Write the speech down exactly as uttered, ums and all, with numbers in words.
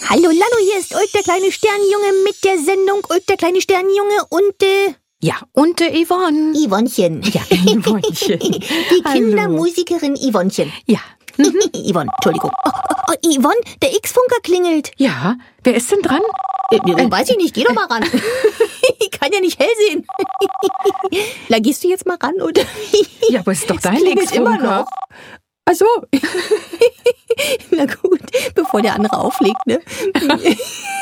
Hallo Lalo, hier ist Ulf, der kleine Sternenjunge mit der Sendung Ulf, der kleine Sternenjunge und äh, Ja, und äh, Yvonne. Yvonnchen. Ja, Yvonnchen. Die Kindermusikerin Yvonnchen. Ja. Mhm. Yvonne, Entschuldigung. Oh, oh, oh, Yvonne, der X-Funker klingelt. Ja, wer ist denn dran? Äh, äh, weiß ich nicht, geh doch mal ran. Ich kann ja nicht hell sehen. Na, gehst du jetzt mal ran, oder? Ja, aber ist doch dein klingelt immer X-Funker. noch. Ach so. Na gut, bevor der andere auflegt, ne?